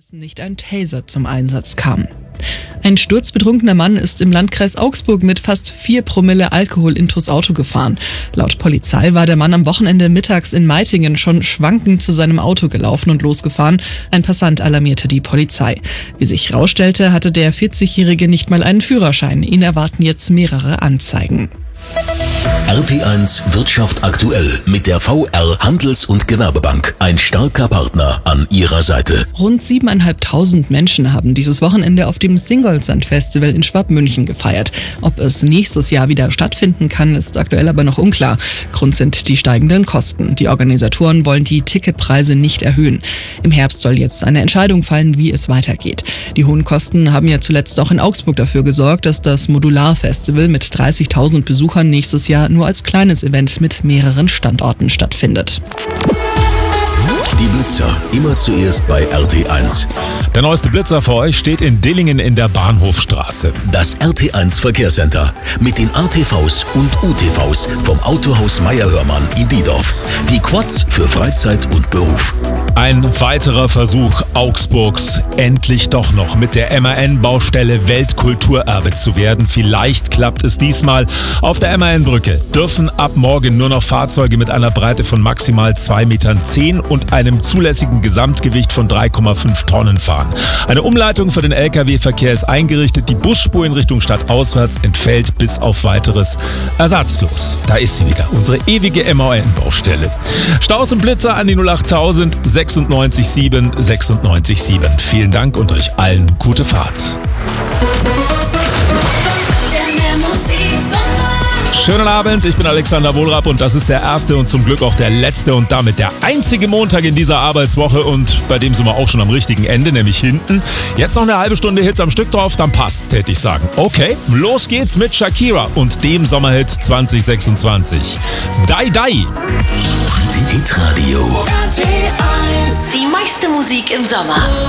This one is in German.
dass nicht ein Taser zum Einsatz kam. Ein sturzbetrunkener Mann ist im Landkreis Augsburg mit fast 4 Promille Alkohol intus Auto gefahren. Laut Polizei war der Mann am Wochenende mittags in Meitingen schon schwankend zu seinem Auto gelaufen und losgefahren. Ein Passant alarmierte die Polizei. Wie sich herausstellte, hatte der 40-Jährige nicht mal einen Führerschein. Ihn erwarten jetzt mehrere Anzeigen. RT1 Wirtschaft aktuell mit der VR Handels- und Gewerbebank. Ein starker Partner an ihrer Seite. Rund 7.500 Menschen haben dieses Wochenende auf dem Singolsand Festival in Schwabmünchen gefeiert. Ob es nächstes Jahr wieder stattfinden kann, ist aktuell aber noch unklar. Grund sind die steigenden Kosten. Die Organisatoren wollen die Ticketpreise nicht erhöhen. Im Herbst soll jetzt eine Entscheidung fallen, wie es weitergeht. Die hohen Kosten haben ja zuletzt auch in Augsburg dafür gesorgt, dass das Modular-Festival mit 30.000 Besuchern nächstes Jahr nur als kleines Event mit mehreren Standorten stattfindet. Die Blitzer, immer zuerst bei RT1. Der neueste Blitzer für euch steht in Dillingen in der Bahnhofstraße. Das RT1 Verkehrscenter mit den ATVs und UTVs vom Autohaus Meyer-Hörmann in Diedorf. Die Quads für Freizeit und Beruf. Ein weiterer Versuch Augsburgs, endlich doch noch mit der MAN-Baustelle Weltkulturerbe zu werden. Vielleicht klappt es diesmal. Auf der MAN-Brücke dürfen ab morgen nur noch Fahrzeuge mit einer Breite von maximal 2,10 Metern und einem zulässigen Gesamtgewicht von 3,5 Tonnen fahren. Eine Umleitung für den Lkw-Verkehr ist eingerichtet. Die Busspur in Richtung stadtauswärts entfällt bis auf weiteres ersatzlos. Da ist sie wieder, unsere ewige MAN-Baustelle. Staus und Blitzer an die 08000 96 7. Vielen Dank und euch allen gute Fahrt. Schönen Abend, ich bin Alexander Wohlrapp und das ist der erste und zum Glück auch der letzte und damit der einzige Montag in dieser Arbeitswoche und bei dem sind wir auch schon am richtigen Ende, nämlich hinten. Jetzt noch eine halbe Stunde Hits am Stück drauf, dann passt's, hätte ich sagen. Okay, los geht's mit Shakira und dem Sommerhit 2026. Die Die. Hitradio. Die meiste Musik im Sommer.